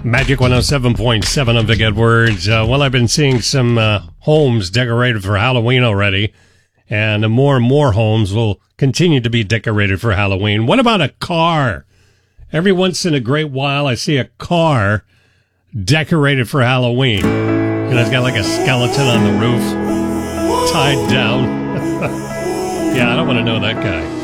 Magic 107.7, I'm Vic Edwards. Well, I've been seeing some homes decorated for Halloween already, and more homes will continue to be decorated for Halloween. What about a car? Every once in a great while, I see a car decorated for Halloween. And it's got like a skeleton on the roof, tied down. Yeah, I don't want to know that guy.